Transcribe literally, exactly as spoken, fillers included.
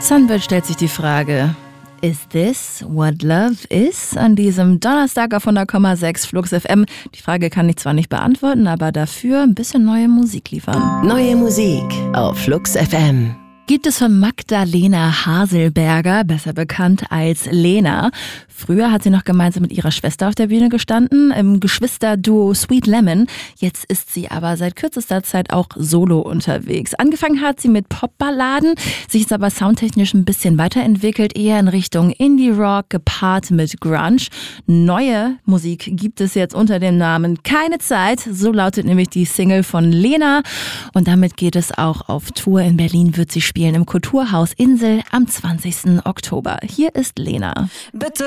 Sunbird stellt sich die Frage, is this what love is? An diesem Donnerstag auf hundert Komma sechs Flux F M. Die Frage kann ich zwar nicht beantworten, aber dafür ein bisschen neue Musik liefern. Neue Musik auf Flux F M. Gibt es von Magdalena Haselberger, besser bekannt als Lena. Früher hat sie noch gemeinsam mit ihrer Schwester auf der Bühne gestanden, im Geschwisterduo Sweet Lemon. Jetzt ist sie aber seit kürzester Zeit auch solo unterwegs. Angefangen hat sie mit Popballaden, sich ist aber soundtechnisch ein bisschen weiterentwickelt, eher in Richtung Indie-Rock, gepaart mit Grunge. Neue Musik gibt es jetzt unter dem Namen Keine Zeit, so lautet nämlich die Single von Lena. Und damit geht es auch auf Tour. In Berlin wird sie spielen im Kulturhaus Insel am zwanzigsten Oktober. Hier ist Lena. Bitte